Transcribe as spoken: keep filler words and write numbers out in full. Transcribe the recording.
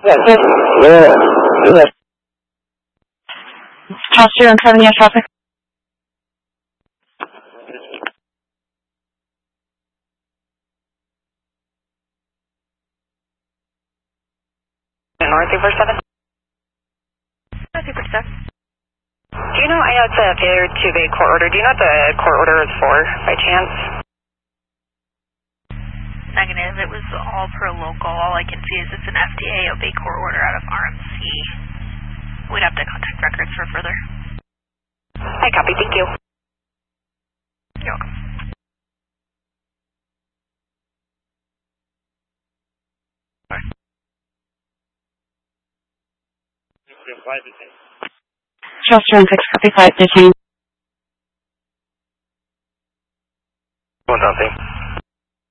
Yeah, yeah, yeah. Charles Street, seven year traffic. North two four seven. North two four seven. Do you know, I know it's a failure to obey court order. Do you know what the court order is for, by chance? Negative. It was all per local. All I can see is it's an F D A obey court order out of R M C. We'd have to contact records for further. I copy. Thank you. You're welcome. Charles Street, six copy five, detain. One nothing.